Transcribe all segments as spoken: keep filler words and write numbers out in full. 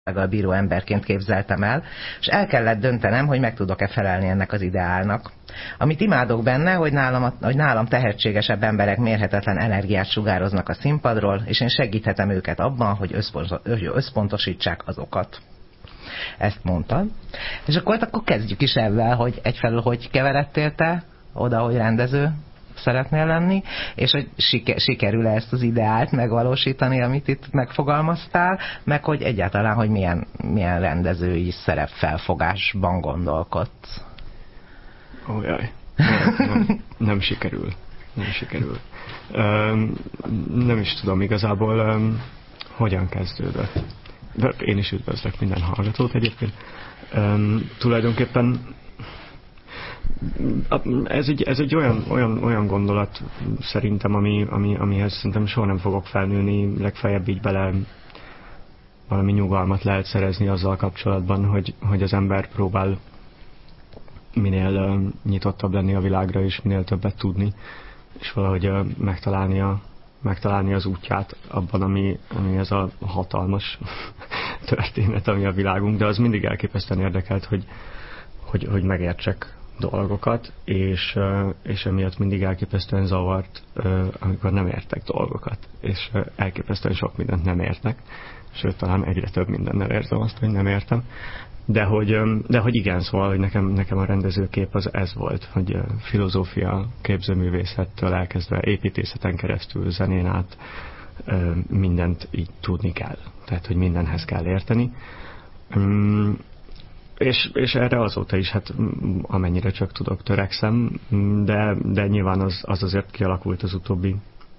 a bíró emberként képzeltem el, és el kellett döntenem, hogy meg tudok-e felelni ennek az ideálnak. Amit imádok benne, hogy nálam, hogy nálam tehetségesebb emberek mérhetetlen energiát sugároznak a színpadról, és én segíthetem őket abban, hogy összpontosítsák azokat. Ezt mondtad. És akkor, akkor kezdjük is ezzel, hogy egyfelől hogy keveredtél te oda, hogy rendező szeretnél lenni, és hogy siker, sikerül -e ezt az ideált megvalósítani, amit itt megfogalmaztál, meg hogy egyáltalán, hogy milyen, milyen rendezői szerepfelfogásban gondolkodsz. Ó, jaj. Nem, nem, nem sikerül. Nem sikerül. Um, nem is tudom igazából, um, hogyan kezdődött. De én is üdvözlök minden hallgatót egyébként. Um, tulajdonképpen Ez egy, ez egy olyan, olyan, olyan gondolat szerintem, ami, ami, amihez szerintem soha nem fogok felnőni, legfeljebb így bele valami nyugalmat lehet szerezni azzal kapcsolatban, hogy, hogy az ember próbál minél uh, nyitottabb lenni a világra, és minél többet tudni, és valahogy uh, megtalálni, a, megtalálni az útját abban, ami, ami ez a hatalmas történet, ami a világunk, de az mindig elképesztően érdekelt, hogy, hogy, hogy megértsek dolgokat, és, és emiatt mindig elképesztően zavart, amikor nem értek dolgokat, és elképesztően sok mindent nem értek, sőt, talán egyre több mindennel érzem azt, hogy nem értem, de hogy, de hogy igen, szóval, hogy nekem, nekem a rendezőkép az ez volt, hogy filozófia, képzőművészettől elkezdve építészeten keresztül, zenén át mindent így tudni kell, tehát, hogy mindenhez kell érteni. És, és erre azóta is, hát amennyire csak tudok, törekszem, de, de nyilván az, az azért kialakult az utóbbi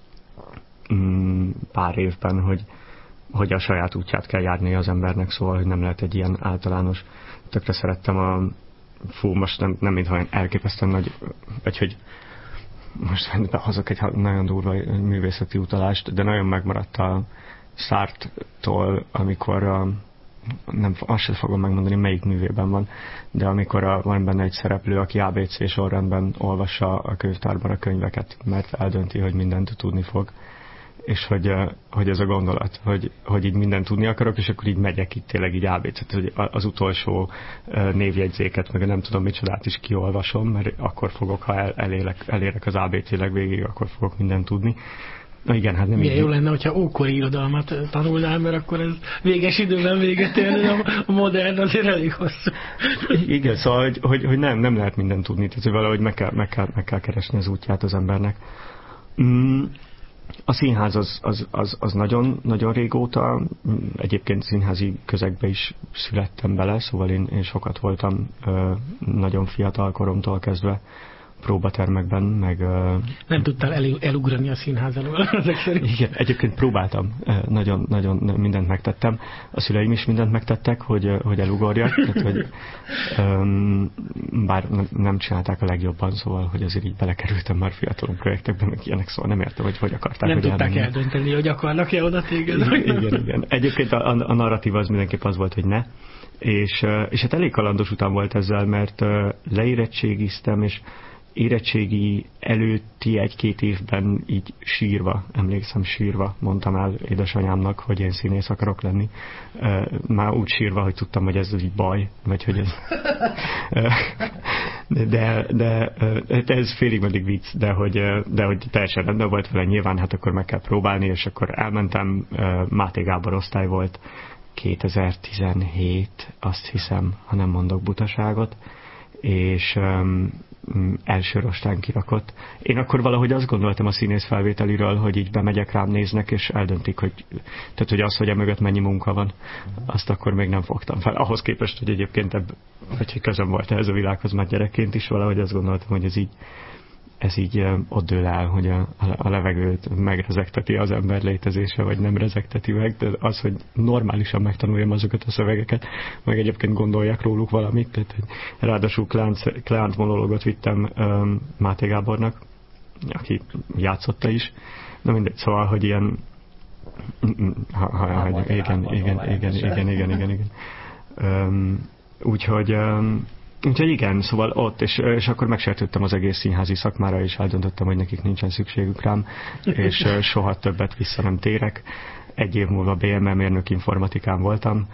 mm, pár évben, hogy, hogy a saját útját kell járni az embernek, szóval, hogy nem lehet egy ilyen általános. Tökre szerettem a... Fú, most nem, nem mintha olyan elképesztően nagy... Vagy hogy most hozok egy nagyon durva művészeti utalást, de nagyon megmaradt a Sartre-tól, amikor a nem, azt sem fogom megmondani, melyik művében van, de amikor a, van benne egy szereplő, aki á bé cé sorrendben olvassa a könyvtárban a könyveket, mert eldönti, hogy mindent tudni fog, és hogy, hogy ez a gondolat, hogy, hogy így mindent tudni akarok, és akkor így megyek itt tényleg így á bé cé, hogy az utolsó névjegyzéket, meg nem tudom micsodát is kiolvasom, mert akkor fogok, ha el, elélek, elérek az á bé cé legvégig, akkor fogok mindent tudni. Na igen, hát nem milyen jó lenne, hogyha ókori irodalmat tanulnál, mert akkor ez véges időben véget érni, a modern azért elég hosszú. Igen, szóval, hogy, hogy, hogy nem, nem lehet mindent tudni, tehát hogy valahogy meg kell, meg, kell, meg kell keresni az útját az embernek. Mm, a színház az, az, az, az nagyon, nagyon régóta, egyébként színházi közegbe is születtem bele, szóval én, én sokat voltam nagyon fiatal koromtól kezdve próbatermekben, meg... Nem tudtál el, elugrani a színház elől, ezek szerint. Igen, egyébként próbáltam, nagyon, nagyon mindent megtettem. A szüleim is mindent megtettek, hogy, hogy elugorjak, tehát, hogy um, bár nem csinálták a legjobban, szóval, hogy azért így belekerültem már fiatalon projektekben, meg ilyenek, szóval nem értem, hogy hogy akarták. Nem hogy tudták elmenni. Eldönteni, hogy akarnak-e oda téged. Igen, igen. Egyébként a, a narratíva az mindenképp az volt, hogy ne. És, és hát elég kalandos után volt ezzel, mert leérettségiztem, és érettségi előtti egy-két évben így sírva, emlékszem sírva, mondtam el édesanyámnak, hogy én színész akarok lenni. Már úgy sírva, hogy tudtam, hogy ez így baj, vagy hogy ez... De, de, de ez félig meddig vicc, de hogy, de hogy teljesen rendben volt vele, nyilván hát akkor meg kell próbálni, és akkor elmentem, Máté Gábor osztály volt, kétezer-tizenhét, azt hiszem, ha nem mondok butaságot, és um, első rostán kirakott. Én akkor valahogy azt gondoltam a színész felvételiről, hogy így bemegyek, rám néznek, és eldöntik, hogy, tehát, hogy az, hogy emögött mennyi munka van, azt akkor még nem fogtam fel. Ahhoz képest, hogy egyébként ebb, hogy közöm volt ehhez a világhoz már gyerekként is, valahogy azt gondoltam, hogy ez így ez így ott dől el, hogy a, a levegőt megrezegteti az ember létezése, vagy nem rezegteti meg, de az, hogy normálisan megtanuljam azokat a szövegeket, meg egyébként gondoljak róluk valamit, tehát hogy ráadásul Kleánt monológot vittem um, Máté Gábornak, aki játszotta is, na mindegy, szóval, hogy ilyen ha, ha, ha, igen, igen, igen, igen, igen, igen, igen, igen. Um, úgyhogy um, Úgyhogy igen, szóval ott, és, és akkor megsértődtem az egész színházi szakmára, és eldöntöttem, hogy nekik nincsen szükségük rám, és soha többet vissza nem térek. Egy év múlva bé em e mérnök informatikán voltam,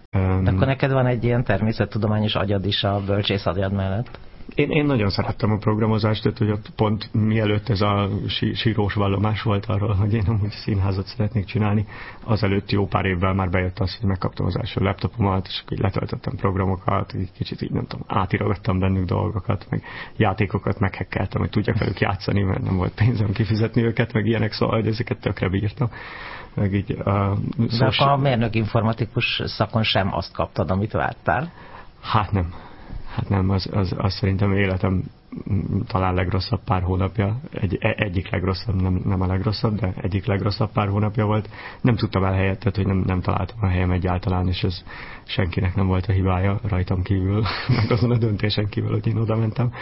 De akkor neked van egy ilyen természettudományos agyad is a bölcsész agyad mellett? Én, én nagyon szerettem a programozást, tehát hogy ott pont mielőtt ez a sí, sírós vallomás volt arról, hogy én amúgy színházat szeretnék csinálni, azelőtt jó pár évvel már bejött az, hogy megkaptam az első laptopomat, és akkor így letöltöttem programokat, így kicsit így nem tudom, átirogattam bennük dolgokat, meg játékokat meghekkeltem, hogy tudjak velük játszani, mert nem volt pénzem kifizetni őket, meg ilyenek, szóval hogy ezeket tökre bírtam. Meg így, uh, De akkor a mérnök informatikus szakon sem azt kaptad, amit vártál? Hát nem. Hát nem, az, az, az szerintem életem talán legrosszabb pár hónapja. Egy, egyik legrosszabb, nem, nem a legrosszabb, de egyik legrosszabb pár hónapja volt. Nem tudtam el helyet, tehát hogy nem, nem találtam a helyem egyáltalán, és ez senkinek nem volt a hibája rajtam kívül, meg azon a döntésen kívül, hogy én oda mentem.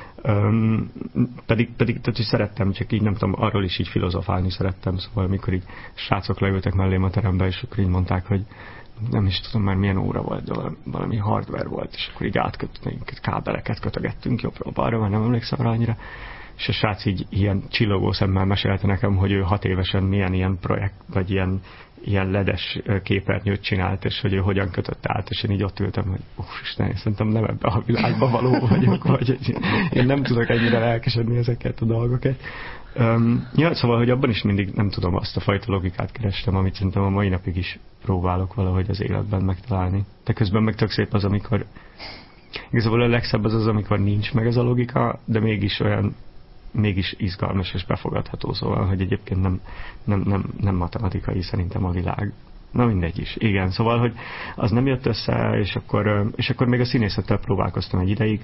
Um, pedig, pedig tehát, hogy szerettem, csak így nem tudom, arról is így filozofálni szerettem, szóval amikor így srácok leültek mellém a terembe, és akkor így mondták, hogy nem is tudom már milyen óra volt, de valami hardware volt, és akkor így átkötöttünk, kábeleket kötögettünk jobbra-balra, már nem emlékszem rá annyira, és a srác így ilyen csillogó szemmel mesélte nekem, hogy ő hat évesen milyen ilyen projekt, vagy ilyen, ilyen ledes képernyőt csinált, és hogy ő hogyan kötött át, és én így ott ültem, hogy úristen, én szerintem nem ebbe a világban való vagyok, vagy én nem tudok ennyire lelkesedni ezeket a dolgokat. Um, ja, szóval, hogy abban is mindig nem tudom, azt a fajta logikát kerestem, amit szerintem a mai napig is próbálok valahogy az életben megtalálni. De közben meg tök szép az, amikor igazából a legszebb az az, amikor nincs meg ez a logika, de mégis olyan, mégis izgalmas és befogadható, szóval, hogy egyébként nem, nem, nem, nem matematikai szerintem a világ. Na mindegy is. Igen, szóval, hogy az nem jött össze, és akkor, és akkor még a színészettel próbálkoztam egy ideig.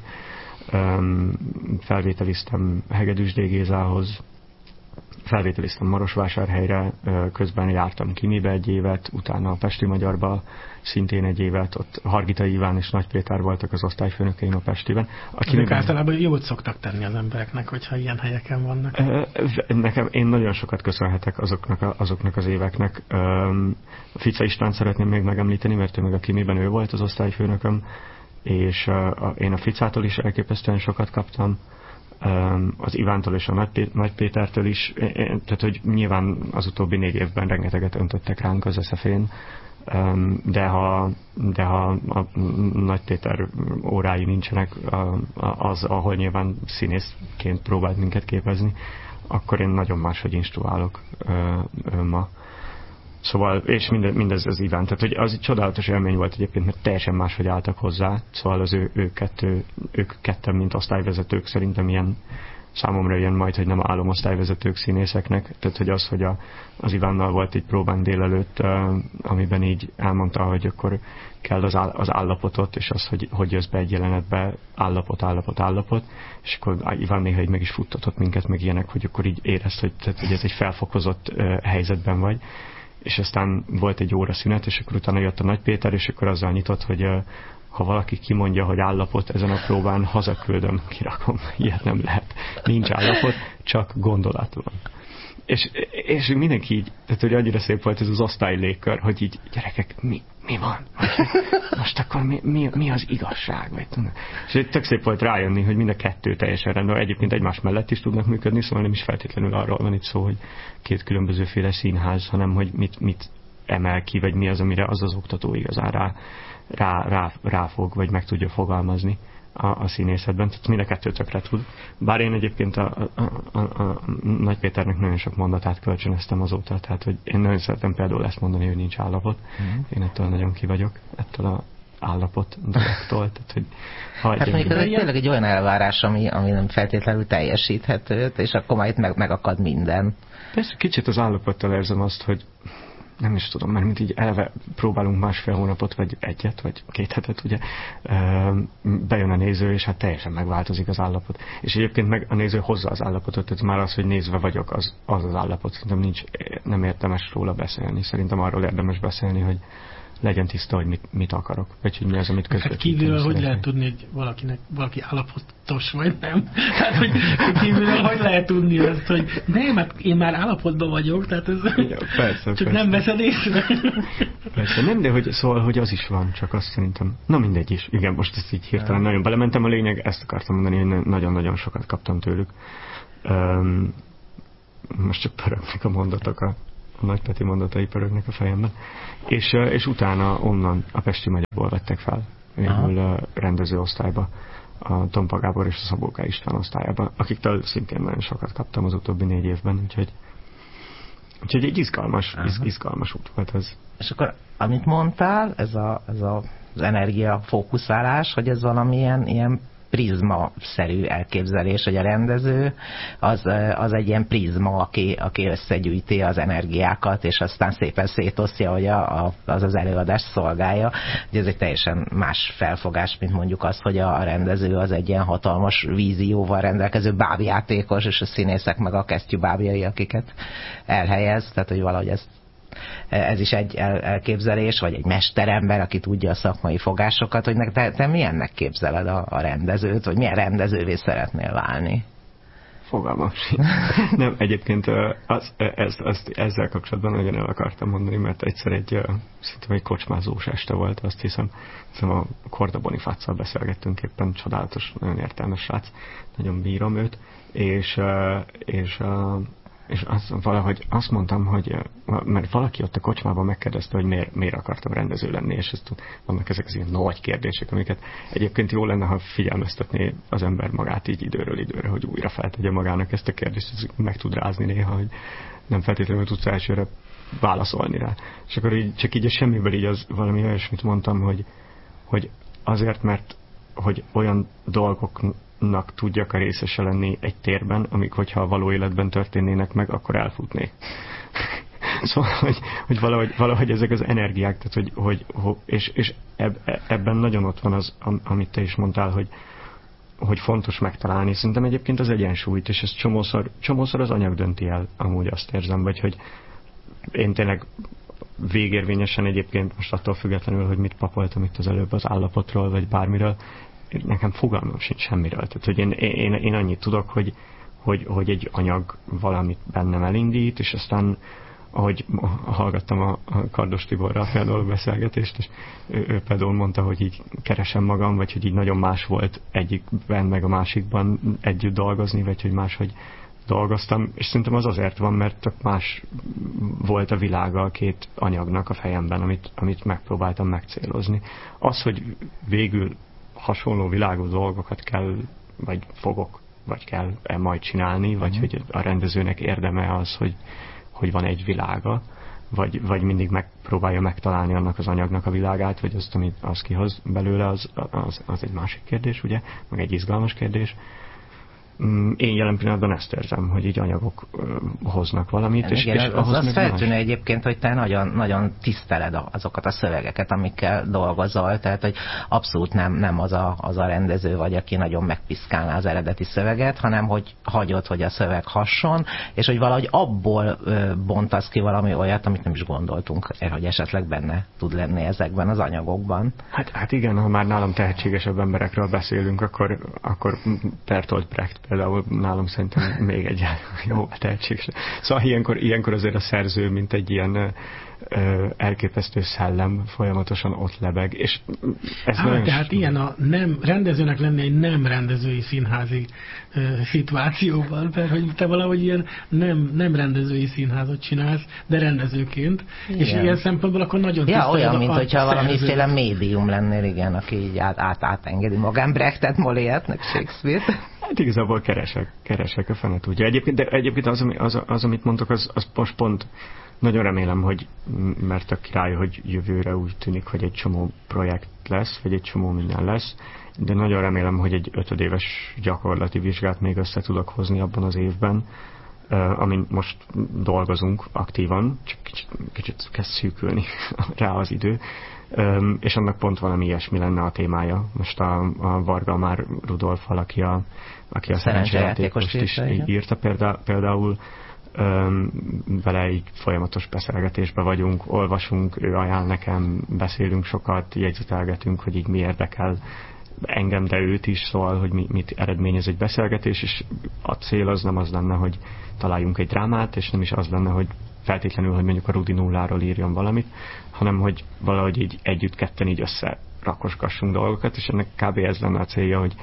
Um, felvételiztem Hegedűs D. Gézához, felvételiztem Marosvásárhelyre, közben jártam Kimibe egy évet, utána a Pesti Magyarba szintén egy évet, ott Hargita Iván és Nagy Péter voltak az osztályfőnökeim a Pestiben. Ők általában jót szoktak tenni az embereknek, hogyha ilyen helyeken vannak. Nekem, én nagyon sokat köszönhetek azoknak, a, azoknak az éveknek. Fica Istvánt szeretném még megemlíteni, mert ő meg a Kimiben ő volt az osztályfőnököm, és a, én a Ficától is elképesztően sokat kaptam, az Ivántól és a Nagy, Nagy Pétertől is, tehát hogy nyilván az utóbbi négy évben rengeteget öntöttek ránk az eszefén, de ha, de ha a Nagy Péter órái nincsenek, az, ahol nyilván színészként próbált minket képezni, akkor én nagyon máshogy instruálok ma. Szóval, és mindez, mindez az Iván, tehát hogy az egy csodálatos élmény volt egyébként, mert teljesen máshogy álltak hozzá, szóval az ő, ő kettő, ők ketten, mint osztályvezetők szerintem ilyen, számomra ilyen majd, hogy nem álomosztályvezetők színészeknek, tehát hogy az, hogy a, az Ivánnal volt egy próbán délelőtt, uh, amiben így elmondta, hogy akkor kell az, áll, az állapotot, és az, hogy hogy jössz be egy jelenetbe, állapot, állapot, állapot, és akkor Iván néha így meg is futtatott minket, meg ilyenek, hogy akkor így érezd, hogy, tehát, hogy ez egy felfokozott uh, helyzetben vagy. És aztán volt egy óra szünet, és akkor utána jött a Nagy Péter, és akkor azzal nyitott, hogy uh, ha valaki kimondja, hogy állapot ezen a próbán, hazaküldöm, kirakom, ilyet nem lehet. Nincs állapot, csak gondolat van. És, és mindenki így, tehát hogy annyira szép volt ez az osztály légkör, hogy így, gyerekek, mi, mi van? Most akkor mi, mi, mi az igazság? Vagy, és tök szép volt rájönni, hogy mind a kettő teljesen rendben, egyébként egymás mellett is tudnak működni, szóval nem is feltétlenül arról van itt szó, hogy két különbözőféle színház, hanem hogy mit, mit emel ki, vagy mi az, amire az az oktató igazán rá, rá, rá, ráfog, vagy meg tudja fogalmazni a, a színészetben. Tehát mind a kettő tökre tud. Bár én egyébként a, a, a, a Nagy Péternek nagyon sok mondatát kölcsönöztem azóta, tehát hogy én nagyon szeretem például ezt mondani, hogy nincs állapot. Mm. Én ettől nagyon ki vagyok, ettől a állapot dologtól. Tehát, hogy hát mondjuk ez tényleg egy olyan elvárás, ami, ami nem feltétlenül teljesíthető, és akkor már itt meg, megakad minden. Persze kicsit az állapottal érzem azt, hogy nem is tudom, mert mint így eleve próbálunk másfél hónapot, vagy egyet, vagy két hetet, ugye, bejön a néző, és hát teljesen megváltozik az állapot. És egyébként meg a néző hozza az állapotot, tehát már az, hogy nézve vagyok, az az, az állapot. Szerintem nincs, nem érdemes róla beszélni. Szerintem arról érdemes beszélni, hogy legyen tiszta, hogy mit, mit akarok, vagy hogy mi az, amit közvetíteni. Hát kívülről hogy lehet tudni, hogy valakinek, valaki állapotos vagy nem? Tehát, hogy kívülről hogy lehet tudni azt, hogy nem, hát én már állapotban vagyok, tehát ez ja, persze, csak persze. nem veszed észre. Persze, nem, de hogy, szóval, hogy az is van, csak azt szerintem. Na mindegy is. Igen, most ezt így hirtelen nagyon belementem a lényeg, ezt akartam mondani, hogy nagyon-nagyon sokat kaptam tőlük. Um, most csak pörögnek a mondatok a a Nagy Peti mondatai pörögnek a fejemben. És, és utána onnan a Pesti Magyarból vettek fel végül rendezőosztályba, a Tompa Gábor és a Szabó K. István osztályában, akiktől szintén nagyon sokat kaptam az utóbbi négy évben, úgyhogy, úgyhogy egy izgalmas, iz, izgalmas út volt ez. És akkor, amit mondtál, ez, a, ez a, az energia fókuszálás, hogy ez valamilyen ilyen prizma-szerű elképzelés, hogy a rendező az, az egy ilyen prizma, aki, aki összegyűjti az energiákat, és aztán szépen szétosztja, hogy a, a, az az előadás szolgálja. Ugye ez egy teljesen más felfogás, mint mondjuk az, hogy a, a rendező az egy ilyen hatalmas vízióval rendelkező bábjátékos, és a színészek meg a kesztyűbábjai, akiket elhelyez, tehát hogy valahogy ez ez is egy elképzelés, vagy egy mesterember, aki tudja a szakmai fogásokat, hogy te, te milyennek képzeled a, a rendezőt, vagy milyen rendezővé szeretnél válni? Fogalmam sincs. Nem, egyébként az, ez, azt, ezzel kapcsolatban nagyon el akartam mondani, mert egyszer egy szerintem egy kocsmázós este volt, azt hiszem, hiszem a Korda Bonifáccal beszélgettünk éppen, csodálatos, nagyon értelmes srác, nagyon bírom őt, és, és és az, valahogy azt mondtam, hogy mert valaki ott a kocsmában megkérdezte, hogy miért, miért akartam rendező lenni, és ezt, vannak ezek az ilyen nagy kérdések, amiket egyébként jó lenne, ha figyelmeztetné az ember magát így időről időre, hogy újra feltegye magának ezt a kérdést, ez meg tud rázni néha, hogy nem feltétlenül tudsz elsőre válaszolni rá. És akkor így, csak így a semmiből így az valami olyasmit mondtam, hogy, hogy azért, mert hogy olyan dolgok tudjak a részese lenni egy térben, amik, hogyha a való életben történnének meg, akkor elfutnék. Szóval, hogy, hogy valahogy, valahogy ezek az energiák, tehát, hogy, hogy, és, és eb, ebben nagyon ott van az, amit te is mondtál, hogy, hogy fontos megtalálni. Szerintem egyébként az egyensúlyt, és ez csomószor, csomószor az anyag dönti el, amúgy azt érzem, vagy hogy én tényleg végérvényesen egyébként most attól függetlenül, hogy mit papoltam itt az előbb az állapotról, vagy bármiről, nekem fogalmam sincs semmiről. Tehát, hogy én, én, én annyit tudok, hogy, hogy, hogy egy anyag valamit bennem elindít, és aztán, ahogy hallgattam a, a Kardos Tiborral például beszélgetést, és ő, ő például mondta, hogy így keresem magam, vagy hogy így nagyon más volt egyikben, meg a másikban együtt dolgozni, vagy hogy máshogy dolgoztam, és szerintem az azért van, mert tök más volt a világa a két anyagnak a fejemben, amit, amit megpróbáltam megcélozni. Az, hogy végül hasonló világú dolgokat kell, vagy fogok, vagy kell -e majd csinálni, vagy uh-huh. hogy a rendezőnek érdeme az, hogy, hogy van egy világa, vagy, vagy mindig megpróbálja megtalálni annak az anyagnak a világát, vagy azt, amit az kihoz belőle, az, az, az egy másik kérdés, ugye, meg egy izgalmas kérdés. Én jelen pillanatban ezt érzem, hogy így anyagok hoznak valamit. Igen, és, igen, és az, ahhoz az feltűnő egyébként, hogy te nagyon, nagyon tiszteled azokat a szövegeket, amikkel dolgozol, tehát hogy abszolút nem, nem az, a, az a rendező vagy, aki nagyon megpiszkálná az eredeti szöveget, hanem hogy hagyod, hogy a szöveg hasson, és hogy valahogy abból ö, bontasz ki valami olyat, amit nem is gondoltunk, hogy esetleg benne tud lenni ezekben az anyagokban. Hát, hát igen, ha már nálam tehetségesebb emberekről beszélünk, akkor, akkor Bertolt Brecht például nálam szerintem még egy jó tehetséges. Szóval ilyenkor, ilyenkor azért a szerző, mint egy ilyen ö, elképesztő szellem folyamatosan ott lebeg. És ez hát, tehát ilyen a nem, rendezőnek lenni egy nem rendezői színházi ö, szituációban, mert hogy te valahogy ilyen nem, nem rendezői színházat csinálsz, de rendezőként, igen. És ilyen szempontból akkor nagyon ja, tiszteled olyan, a, mint a hogyha szerzőt. valamiféle médium lennél, igen, aki így át, át, átengedi magán Brechtet, Molière-t, meg Shakespeare-t. Hát igazából keresek, keresek a fene tudja. Egyébként, de egyébként az, az, az, amit mondtok, az, az most pont nagyon remélem, hogy mert a király, hogy jövőre úgy tűnik, hogy egy csomó projekt lesz, vagy egy csomó minden lesz, de nagyon remélem, hogy egy ötödéves gyakorlati vizsgát még össze tudok hozni abban az évben, uh, amin most dolgozunk aktívan, csak kicsit, kicsit kezd szűkülni rá az idő, um, és annak pont valami ilyesmi lenne a témája. Most a, a Varga már Rudolf, aki a, aki a szerencsejátékost is írta példa, például, Um, vele így folyamatos beszélgetésbe vagyunk, olvasunk, ő ajánl nekem, beszélünk sokat, jegyzetelgetünk, hogy így mi érdekel engem, de őt is, szóval, hogy mi, mit eredményez egy beszélgetés, és a cél az nem az lenne, hogy találjunk egy drámát, és nem is az lenne, hogy feltétlenül, hogy mondjuk a Rudi nulláról írjon valamit, hanem hogy valahogy így együtt ketten így összerakosgassunk dolgokat, és ennek kb. Ez lenne a célja, hogy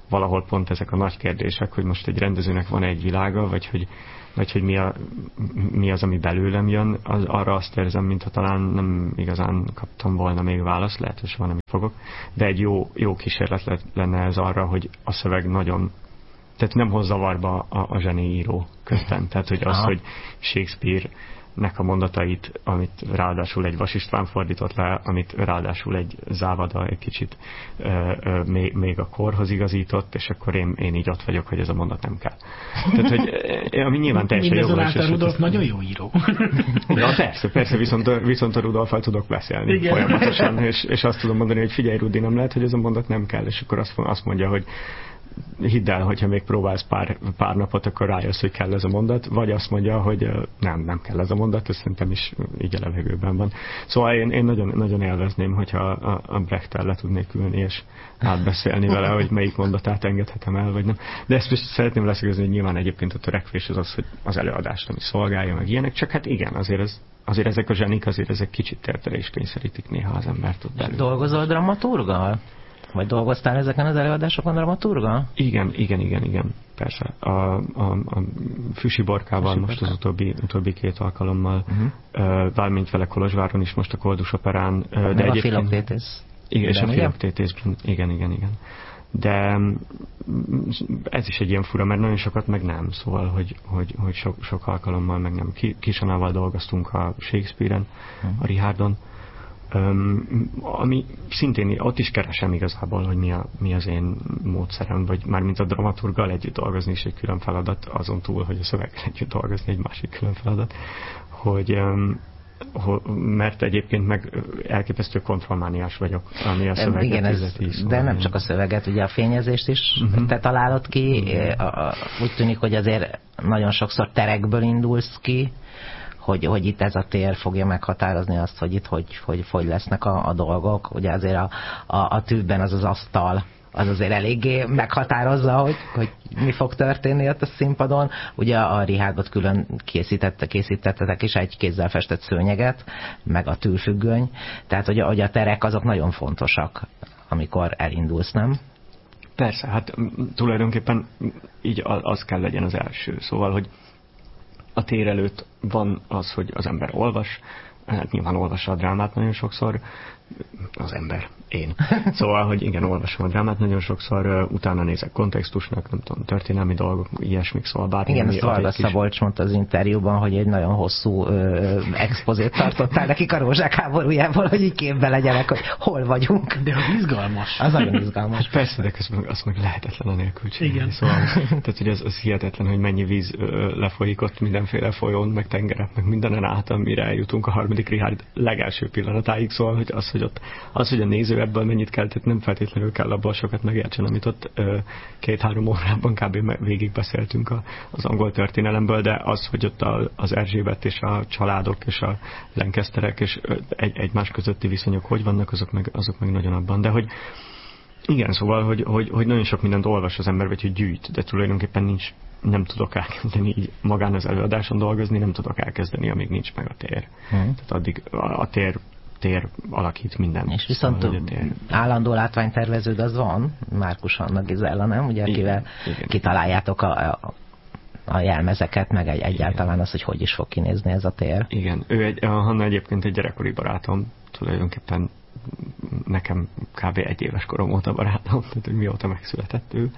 valahol pont ezek a nagy kérdések, hogy most egy rendezőnek van egy világa, vagy hogy, vagy hogy mi, a, mi az, ami belőlem jön, az, arra azt érzem, mintha talán nem igazán kaptam volna még választ, lehet, hogy soha nem fogok, de egy jó, jó kísérlet lenne ez arra, hogy a szöveg nagyon, tehát nem hoz zavarba a, a zseni író közben. Tehát, hogy az, hogy Shakespeare nek a mondatait, amit ráadásul egy Vas István fordított le, amit ráadásul egy Závada egy kicsit ö, ö, még, még a korhoz igazított, és akkor én, én így ott vagyok, hogy ez a mondat nem kell. Tehát, hogy ami nyilván teljesen jó. Mindezonáltal Rudolf nagyon jó író. Ja, persze, persze, viszont, viszont a Rudolffal tudok beszélni. Igen. Folyamatosan, és, és azt tudom mondani, hogy figyelj, Rudi, nem lehet, hogy ez a mondat nem kell, és akkor azt, azt mondja, hogy hidd el, hogyha még próbálsz pár, pár napot, akkor rájössz, hogy kell ez a mondat, vagy azt mondja, hogy nem, nem kell ez a mondat, ez szerintem is így a levegőben van. Szóval én, én nagyon, nagyon élvezném, hogyha a, a Brecht-tel le tudnék ülni, és átbeszélni vele, hogy melyik mondatát engedhetem el, vagy nem. De ezt is szeretném leszögezni, hogy nyilván egyébként a törekvés az az, hogy az előadást, ami szolgálja, meg ilyenek, csak hát igen, azért, ez, azért ezek a zsenik, azért ezek kicsit tertele is kényszerítik néha az embert ott belül. Dolgozol dramaturgal? Vagy dolgoztál ezeken az előadásokon dramaturgal? Igen, igen, igen, igen, persze. A, a, a Füsi Borkával Füsi most az utóbbi, utóbbi két alkalommal, uh-huh. valamint vele Kolozsváron is most a Koldus Operán. De a egyébként... Filoktétész. Igen, és a Filoktétészben, igen, igen, igen. De ez is egy ilyen fura, mert nagyon sokat meg nem, szóval, hogy, hogy, hogy sok, sok alkalommal meg nem. Kisanával dolgoztunk a Shakespeare-en, uh-huh. a Richardon, Um, ami szintén ott is keresem igazából, hogy mi, a, mi az én módszerem, vagy mármint a dramaturggal együtt dolgozni is egy külön feladat, azon túl, hogy a szöveggel együtt dolgozni egy másik külön feladat, hogy, um, ho, mert egyébként meg elképesztő kontrollmániás vagyok, ami a szöveget igen, ez, illeti. Szóval de nem csak a szöveget, ugye a fényezést is uh-huh. te találod ki, uh-huh. a, a, úgy tűnik, hogy azért nagyon sokszor terekből indulsz ki, Hogy, hogy itt ez a tér fogja meghatározni azt, hogy itt hogy, hogy, hogy lesznek a, a dolgok. Ugye azért a, a, a tűbben az az asztal, az azért eléggé meghatározza, hogy, hogy mi fog történni ott a színpadon. Ugye a Richardot külön készítette, készítettetek is egy kézzel festett szőnyeget, meg a tűfüggöny. Tehát, hogy a, hogy a terek azok nagyon fontosak, amikor elindulsz, nem? Persze, hát tulajdonképpen így az kell legyen az első. Szóval, hogy a tér előtt van az, hogy az ember olvas, hát nyilván olvassa a drámát nagyon sokszor, az ember, én. Szóval, hogy igen, olvasom a drámát nagyon sokszor, utána nézek kontextusnak, nem tudom, történelmi dolgok, ilyesmik, szóval bármi. Igen, ezt Varga Szabolcs mondta az interjúban, hogy egy nagyon hosszú ö, expozét tartottál nekik a Rózsák háborújából, hogy így képbe legyenek, hogy hol vagyunk. De az izgalmas. Az nagyon izgalmas. Hát persze, de közben azt meg lehetetlen a nélkül csinálni. Igen. Szóval, tehát, hogy az, az hihetetlen, hogy mennyi víz ö, lefolyik ott mindenféle folyón, meg tengerek, meg mindenen át, amire eljutunk a harmadik Richard legelső pillanatáig, szóval, hogy az, hogy ott, az, hogy a néző ebből mennyit kell, tehát nem feltétlenül kell abból sokat megértsen, amit ott két-három órában kb. Végig beszéltünk a, az angol történelemből, de az, hogy ott a, az Erzsébet és a családok és a Lancasterek és egy, egymás közötti viszonyok hogy vannak, azok meg, azok meg nagyon abban. De hogy igen, szóval, hogy, hogy, hogy nagyon sok mindent olvas az ember, vagy hogy gyűjt, de tulajdonképpen nincs, nem tudok elkezdeni így magán az előadáson dolgozni, nem tudok elkezdeni, amíg nincs meg a tér. Hmm. Tehát addig a, a tér tér alakít minden. És viszont szóval, állandó látványterveződ az van, Márkus Anna Gizella, nem? Ugye, akivel igen, kitaláljátok a, a, a jelmezeket, meg egy, egyáltalán az, hogy hogy is fog kinézni ez a tér. Igen, ő egy, a Hanna egyébként egy gyerekkori barátom, tulajdonképpen nekem kb. Egy éves korom óta barátom, tehát hogy mióta megszületett ő.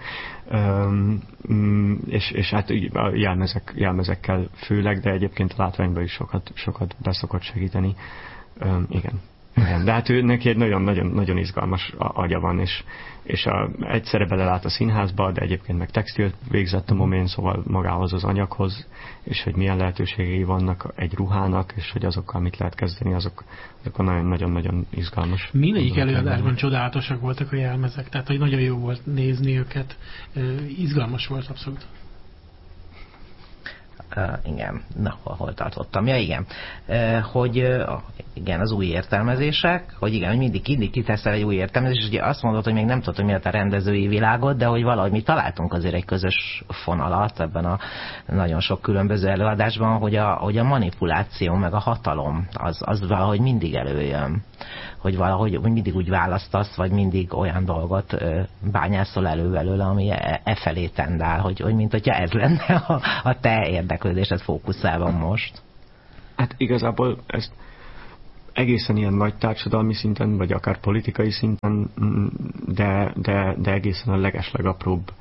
Um, és, és hát a jelmezek, jelmezekkel főleg, de egyébként a látványban is sokat, sokat beszokott segíteni. Um, igen. igen. De hát ő neki egy nagyon-nagyon izgalmas agya van, és, és a, egyszerre belelát a színházba, de egyébként meg textilt végzett a momén, szóval magához az anyaghoz, és hogy milyen lehetőségei vannak egy ruhának, és hogy azokkal mit lehet kezdeni, azok, azok nagyon-nagyon izgalmas. Mindegyik előadásban csodálatosak voltak a jelmezek, tehát hogy nagyon jó volt nézni őket, izgalmas volt abszolút. Uh, igen, na, hol tartottam? Ja, igen. Uh, hogy uh, igen, az új értelmezések, hogy igen, hogy mindig, mindig kiteszel egy új értelmezést, és ugye azt mondod, hogy még nem tudod, hogy mi a rendezői világot, de hogy valahogy mi találtunk azért egy közös fonalat ebben a nagyon sok különböző előadásban, hogy a, hogy a manipuláció meg a hatalom az, az valahogy mindig előjön. Hogy valahogy hogy mindig úgy választasz, vagy mindig olyan dolgot uh, bányászol elő belőle, ami e, e felé tendál, hogy, hogy mint hogyha ez lenne a, a te érdeklődésed fókuszában most. Hát igazából ezt egészen ilyen nagy társadalmi szinten, vagy akár politikai szinten, de, de, de egészen a legeslegapróbb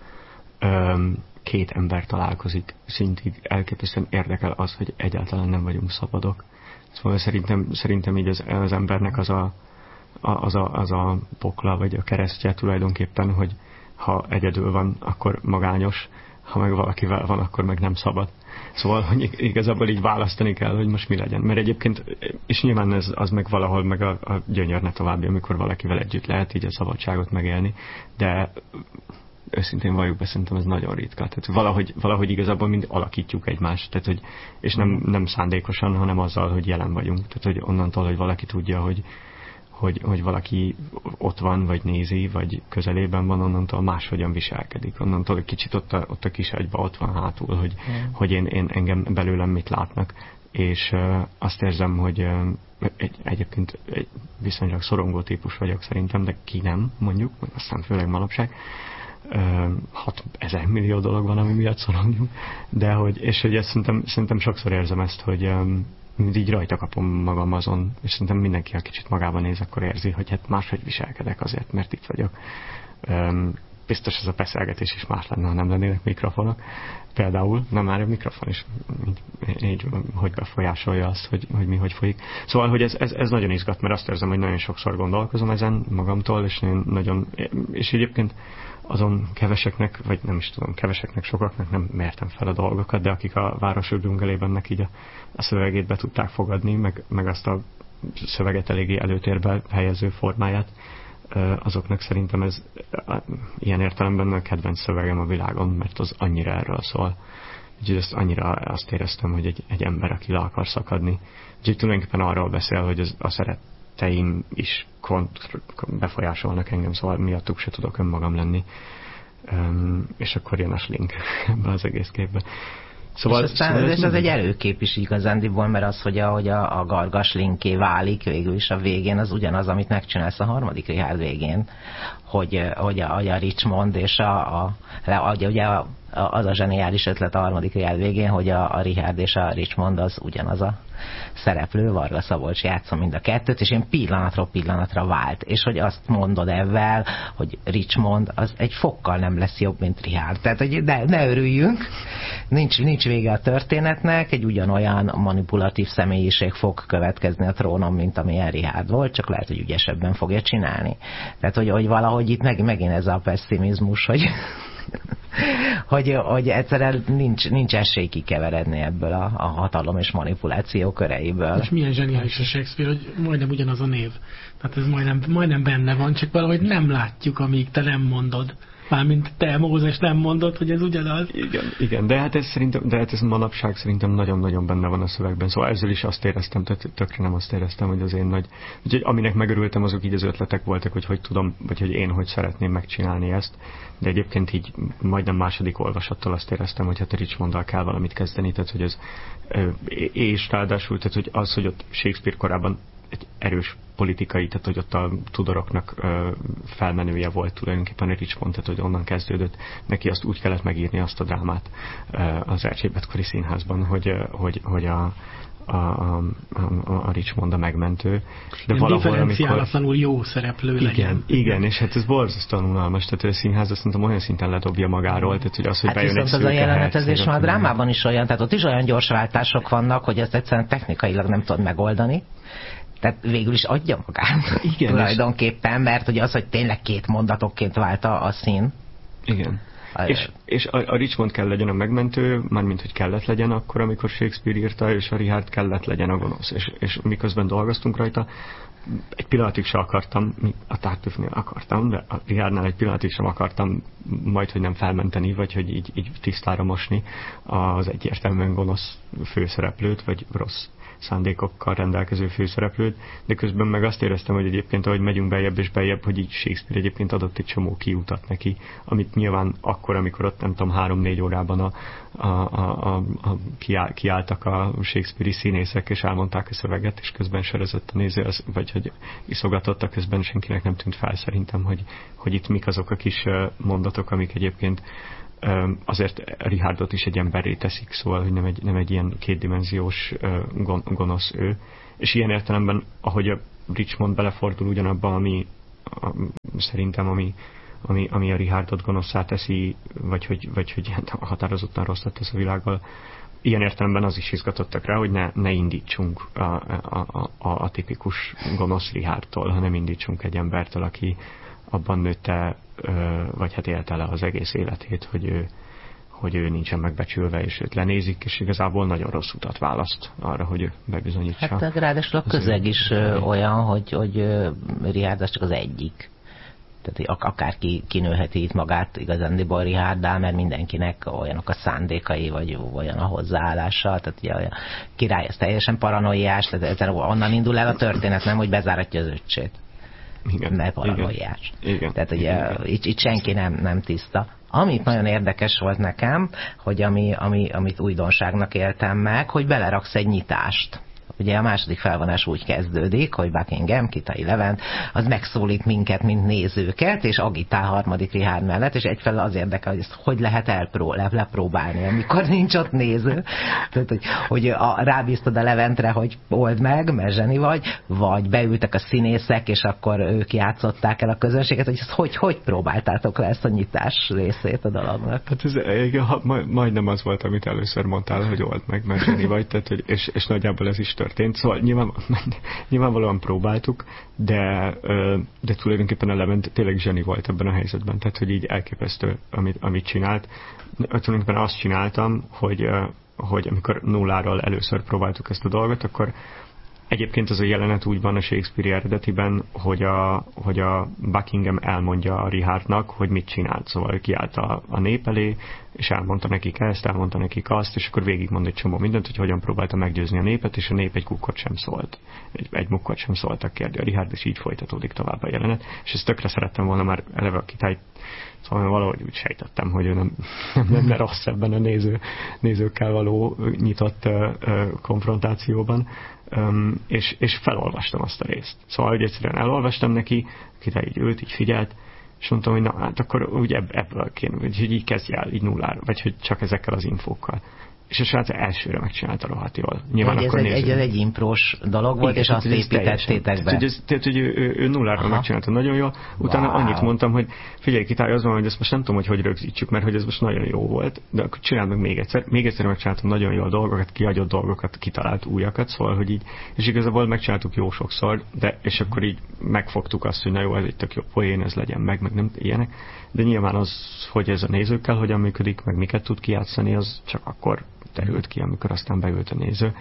um, két ember találkozik szintig elképesztően érdekel az, hogy egyáltalán nem vagyunk szabadok. Szóval szerintem, szerintem így az, az embernek az a, az, a, az a pokla, vagy a keresztje tulajdonképpen, hogy ha egyedül van, akkor magányos, ha meg valakivel van, akkor meg nem szabad. Szóval, hogy igazából így választani kell, hogy most mi legyen. Mert egyébként, és nyilván ez az meg valahol meg a, a gyönyörne további, amikor valakivel együtt lehet így a szabadságot megélni, de őszintén valljuk be, szerintem ez nagyon ritka. Tehát valahogy, valahogy igazából mind alakítjuk egymást, tehát, hogy, és nem, nem szándékosan, hanem azzal, hogy jelen vagyunk. Tehát, hogy onnantól, hogy valaki tudja, hogy Hogy, hogy valaki ott van, vagy nézi, vagy közelében van, onnantól máshogyan viselkedik. Onnantól egy kicsit ott a, ott a kis agyba ott van hátul, hogy, mm. hogy én, én engem belőlem mit látnak. És uh, azt érzem, hogy uh, egy, egyébként egy viszonylag szorongó típus vagyok szerintem, de ki nem, mondjuk, aztán főleg manapság. Uh, hat ezer millió dolog van, ami miatt szorongjunk. De hogy, és hogy ezt szerintem, szerintem sokszor érzem ezt, hogy um, így rajta kapom magam azon, és szerintem mindenki, ha kicsit magában néz, akkor érzi, hogy hát máshogy viselkedek azért, mert itt vagyok. Um, biztos ez a beszélgetés is más lenne, ha nem lennének mikrofonok. Például, nem már a mikrofon is így, így hogy befolyásolja azt, hogy, hogy mi hogy folyik. Szóval, hogy ez, ez, ez nagyon izgat, mert azt érzem, hogy nagyon sokszor gondolkozom ezen magamtól, és én nagyon, és egyébként azon keveseknek, vagy nem is tudom, keveseknek, sokaknak nem mértem fel a dolgokat, de akik a városok dzsungelében így a, a szövegét be tudták fogadni, meg, meg azt a szöveget eléggé előtérbe helyező formáját, azoknak szerintem ez ilyen értelemben a kedvenc szövegem a világon, mert az annyira erről szól. Úgyhogy ezt annyira azt éreztem, hogy egy, egy ember, aki le akar szakadni. Úgyhogy tulajdonképpen arról beszél, hogy az, a szeretteim is kont- befolyásolnak engem, szóval miattuk se tudok önmagam lenni. Um, és akkor jön a slink ebbe az egész képbe. Szóval, és, aztán, szóval ez, ez egy előkép is igazándiból, mert az, hogy a, hogy a, a gargas linké válik végül is a végén, az ugyanaz, amit megcsinálsz a harmadik Richard végén, hogy, hogy, a, hogy a Richmond és a, a, a ugye a, az a zseniális ötlet a harmadik Richard végén, hogy a, a Richard és a Richmond az ugyanaz a szereplő, Varga Szabolcs játszom mind a kettőt, és én pillanatról pillanatra vált. És hogy azt mondod ebben, hogy Richmond az egy fokkal nem lesz jobb, mint Richard. Tehát, hogy ne, ne örüljünk, nincs, nincs vége a történetnek, egy ugyanolyan manipulatív személyiség fog következni a trónon, mint amilyen Richard volt, csak lehet, hogy ügyesebben fogja csinálni. Tehát, hogy, hogy valahogy itt meg, megint ez a pessimizmus, hogy hogy, hogy egyszerűen nincs, nincs esély kikeveredni ebből a, a hatalom és manipuláció köreiből. És milyen zseniális a Shakespeare, hogy majdnem ugyanaz a név. Tehát ez majdnem, majdnem benne van, csak valahogy nem látjuk, amíg te nem mondod. Mármint te, Mózes, nem mondod, hogy ez ugyanaz. Igen, igen, de hát ez szerintem, de hát ez manapság szerintem nagyon-nagyon benne van a szövegben. Szóval ezzel is azt éreztem, tehát tökre nem azt éreztem, hogy az én nagy... Úgyhogy aminek megörültem, azok így az ötletek voltak, hogy hogy tudom, vagy hogy én hogy szeretném megcsinálni ezt. De egyébként így majdnem második olvasattal azt éreztem, hogy hát a Richmonddal kell valamit kezdeni, tehát hogy ez... És ráadásul, tehát hogy az, hogy ott Shakespeare korábban egy erős politikai, tehát hogy ott a Tudoroknak ö, felmenője volt tulajdonképpen a Richmond, tehát hogy onnan kezdődött. Neki azt úgy kellett megírni azt a drámát ö, az Erzsébetkori Színházban, hogy, hogy, hogy a, a, a, a, a Richmond a megmentő. De valahol, differenciálatlanul jó szereplő igen, legyen. Igen, és hát ez borzasztóan unalmas, tehát a színház azt mondtam, olyan szinten ledobja magáról, tehát hogy az, hogy hát bejön egy viszont az a jelenetezés már a drámában is olyan, tehát ott is olyan gyors váltások vannak, hogy ezt egyszerűen technikailag nem tudod megoldani. Tehát végül is adja magát. Igen, tulajdonképpen, mert ugye az, hogy tényleg két mondatokként vált a, a szín. Igen. És, és a, a Richmond kell legyen a megmentő, mármint, hogy kellett legyen akkor, amikor Shakespeare írta, és a Richard kellett legyen a gonosz. És, és miközben dolgoztunk rajta, egy pillanatig sem akartam, a Tartuffnél akartam, de a Richardnál egy pillanatig sem akartam majd, hogy nem felmenteni, vagy hogy így, így tisztára mosni az egyértelműen gonosz főszereplőt, vagy rossz szándékokkal rendelkező főszereplőt, de közben meg azt éreztem, hogy egyébként, ahogy megyünk beljebb és beljebb, hogy így Shakespeare egyébként adott egy csomó kiutat neki, amit nyilván akkor, amikor ott nem tudom, három-négy órában a, a, a, a, a kiáll, kiálltak a Shakespeare-i színészek, és elmondták a szöveget, és közben serezett a néző, vagy hogy iszogatott, a közben senkinek nem tűnt fel szerintem, hogy, hogy itt mik azok a kis mondatok, amik egyébként azért Richardot is egy emberré teszik, szóval, hogy nem egy, nem egy ilyen kétdimenziós gonosz ő. És ilyen értelemben, ahogy a Richmond belefordul ugyanabba, ami a, szerintem, ami, ami, ami a Richardot gonoszszá teszi, vagy hogy, vagy hogy határozottan rosszat tesz a világgal, ilyen értelemben az is izgatottak rá, hogy ne, ne indítsunk a, a, a, a tipikus gonosz Richardtól, hanem indítsunk egy embertől, aki abban nőtte, vagy hát élte le az egész életét, hogy ő, hogy ő nincsen megbecsülve, és őt lenézik, és igazából nagyon rossz utat választ arra, hogy ő bebizonyítsa. Hát ráadásul a közeg is olyan, hogy, hogy Richard az csak az egyik. Tehát akárki kinőheti itt magát igazándiból Richarddal, mert mindenkinek olyanok a szándékai, vagy olyan a hozzáállása. Tehát ugye a király ez teljesen paranoiás, tehát onnan indul el a történet, nem, hogy bezáratja az öccsét. Igen, mert paranoiás. Igen, Tehát ugye igen. Itt, itt senki nem, nem tiszta. Amit nagyon érdekes volt nekem, hogy ami, ami, amit újdonságnak éltem meg, hogy beleraksz egy nyitást. Ugye a második felvonás úgy kezdődik, hogy Buckingham, Kitai Levent, az megszólít minket, mint nézőket, és agitál harmadik Richard mellett, és egyfelől az érdekel, hogy ezt hogy lehet elpró, le, lepróbálni, amikor nincs ott néző. Tehát, hogy, hogy a, rábíztad a Leventre, hogy old meg, mert zseni vagy, vagy beültek a színészek, és akkor ők játszották el a közönséget, hogy ezt hogy, hogy próbáltátok le ezt a nyitás részét a dolognak? Hát ez igen, majdnem az volt, amit először mondtál, hogy old meg, mert zseni vagy, tehát, hogy, és, és nagyjából ez is történt. Szóval nyilván, nyilvánvalóan próbáltuk, de, de tulajdonképpen a Levent tényleg zseni volt ebben a helyzetben. Tehát, hogy így elképesztő, amit, amit csinált. Tulajdonképpen azt csináltam, hogy, hogy amikor nulláról először próbáltuk ezt a dolgot, akkor egyébként az a jelenet úgy van a Shakespeare eredetiben, hogy a, hogy a Buckingham elmondja a Richardnak, hogy mit csinált. Szóval kiállt a, a nép elé, és elmondta nekik ezt, elmondta nekik azt, és akkor végigmond egy csomó mindent, hogy hogyan próbálta meggyőzni a népet, és a nép egy kukkot sem szólt. Egy, egy mukkot sem szóltak, kérdi a Richard, és így folytatódik tovább a jelenet. És ezt tökre szerettem volna már eleve a kitályt, szóval valahogy úgy sejtettem, hogy ő nem, nem lenne rossz ebben a néző, nézőkkel való nyitott uh, uh, konfrontációban. Um, és, és felolvastam azt a részt. Szóval, hogy egyszerűen elolvastam neki, kitály így ült, így figyelt, és mondtam, hogy na, hát akkor úgy ebb, ebből kéne, hogy így kezdj el, így nullára, vagy hogy csak ezekkel az infókkal. És a srác elsőre megcsinálta rohadt jól. Nyilván egy, akkor ez nézzük. egy, egy imprós dolog volt, igen, és azt építettétek be. Tehát, tehát, hogy ő, ő, ő nulláról megcsinálta nagyon jól, utána wow. Annyit mondtam, hogy figyelj, Kitály, az van, hogy ezt most nem tudom, hogy hogy rögzítsük, mert hogy ez most nagyon jó volt, de akkor csináld meg még egyszer. Még egyszer megcsináltam nagyon jól dolgokat, kihagyott dolgokat, kitalált újakat, szóval, hogy így, és igazából megcsináltuk jó sokszor, de és akkor így megfogtuk azt, hogy na jó, ez egy tök jó poén, ez legyen meg, meg nem ilyenek. De nyilván az, hogy ez a nézőkkel hogyan működik, meg miket tud kijátszani, az csak akkor terült ki, amikor aztán beült a néző.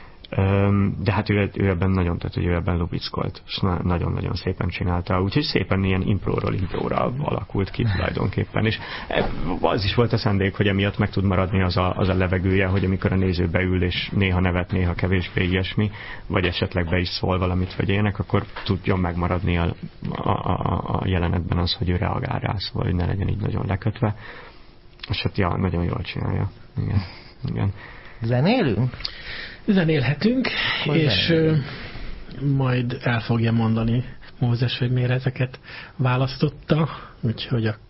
De hát ő, ő ebben nagyon, tehát hogy ő ebben lubickolt, és na, nagyon-nagyon szépen csinálta, úgyhogy szépen ilyen impróról impróra alakult ki tulajdonképpen, és az is volt a szándék, hogy emiatt meg tud maradni az a, az a levegője, hogy amikor a néző beül, és néha nevet, néha kevésbé ilyesmi, vagy esetleg be is szól valamit, vagy ilyenek, akkor tudjon megmaradni a, a, a, a jelenetben az, hogy ő reagál rá, szóval, hogy ne legyen így nagyon lekötve, és hát ja, nagyon jól csinálja. Igen. Igen. Zenélünk? Zenélhetünk, Hogy és zenélünk. Majd el fogja mondani Mózes, hogy miért ezeket választotta, úgyhogy akkor